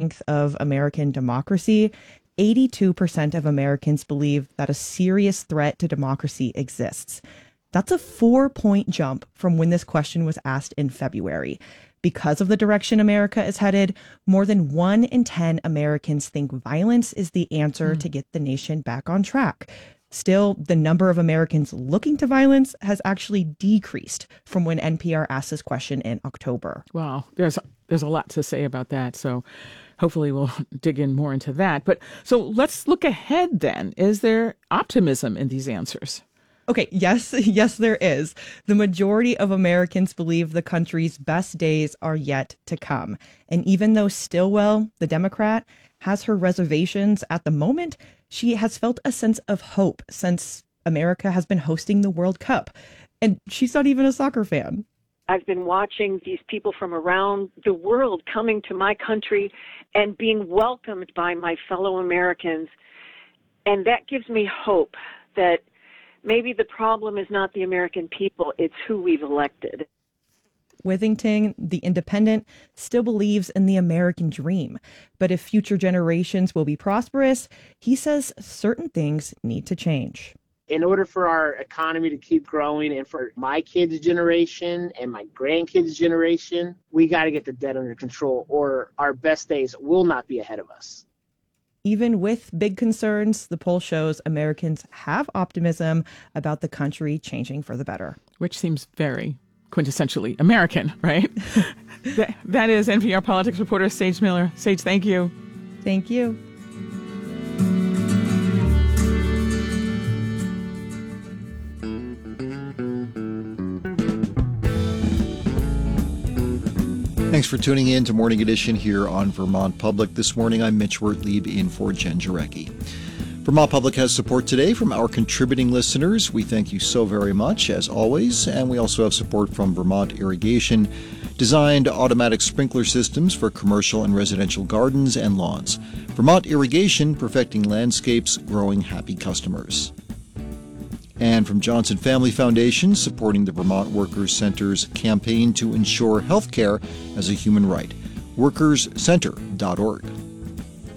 strength of American democracy, 82% of Americans believe that a serious threat to democracy exists. That's a 4-point jump from when this question was asked in February. Because of the direction America is headed, more than 1 in 10 Americans think violence is the answer to get the nation back on track. Still, the number of Americans looking to violence has actually decreased from when NPR asked this question in October. Wow, there's a lot to say about that. So hopefully we'll dig in more into that. But so let's look ahead then. Is there optimism in these answers? Okay, yes, there is. The majority of Americans believe the country's best days are yet to come. And even though Stilwell, the Democrat, has her reservations at the moment, she has felt a sense of hope since America has been hosting the World Cup. And she's not even a soccer fan. I've been watching these people from around the world coming to my country and being welcomed by my fellow Americans. And that gives me hope that maybe the problem is not the American people, it's who we've elected. Withington, the independent, still believes in the American dream. But if future generations will be prosperous, he says certain things need to change. In order for our economy to keep growing and for my kids' generation and my grandkids' generation, we got to get the debt under control or our best days will not be ahead of us. Even with big concerns, the poll shows Americans have optimism about the country changing for the better. Which seems very quintessentially American, right? That is NPR politics reporter Sage Miller. Sage, thank you. Thank you. Thanks for tuning in to Morning Edition here on Vermont Public. This morning, I'm Mitch Wertlieb in for Jen Jarecki. Vermont Public has support today from our contributing listeners. We thank you so very much, as always. And we also have support from Vermont Irrigation, designed automatic sprinkler systems for commercial and residential gardens and lawns. Vermont Irrigation, perfecting landscapes, growing happy customers. And from Johnson Family Foundation, supporting the Vermont Workers Center's campaign to ensure health care as a human right. workerscenter.org.